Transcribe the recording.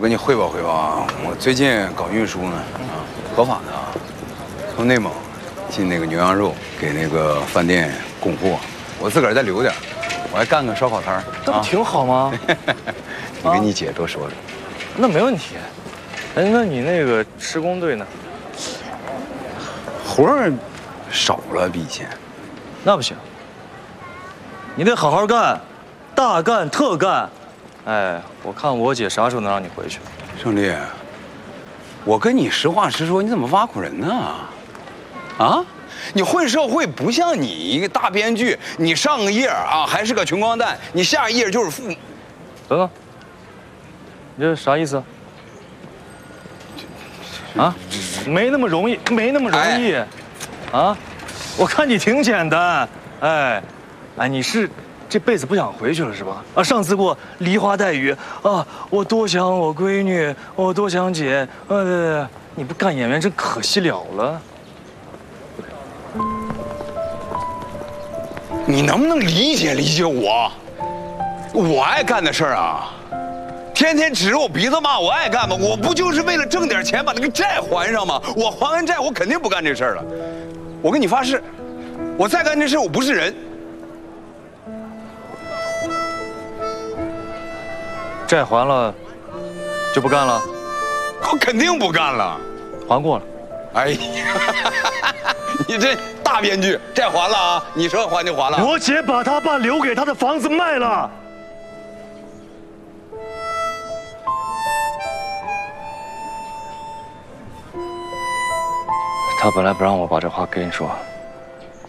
我跟你汇报汇报啊，我最近搞运输呢，合法的啊，从内蒙进那个牛羊肉给那个饭店供货，我自个儿再留点，我还干个烧烤摊儿， 这不挺好吗？ 你跟你姐多说说。 那没问题。哎，那你那个施工队呢？ 活儿少了，比以前。 那不行，你得好好干，大干特干。哎，我看我姐啥时候能让你回去？ 胜利，我跟你实话实说，你怎么挖苦人呢？啊，你混社会不像你一个大编剧，你上个页啊还是个穷光蛋，你下一页就是父母。 等等，你这啥意思？啊，没那么容易，没那么容易，啊，我看你挺简单，哎，你是这辈子不想回去了是吧？啊，上次给我梨花带雨啊，我多想我闺女，我多想姐，对，你不干演员真可惜了了。 你能不能理解理解我？我爱干的事儿啊，天天指着我鼻子骂，我爱干吗？我不就是为了挣点钱把那个债还上吗？我还完债，我肯定不干这事儿了。我跟你发誓，我再干这事儿，我不是人。 债还了，就不干了？ 我肯定不干了。 还过了。 哎呀，你这大编剧，债还了啊！你说还就还了。 我姐把她爸留给她的房子卖了。她本来不让我把这话跟你说。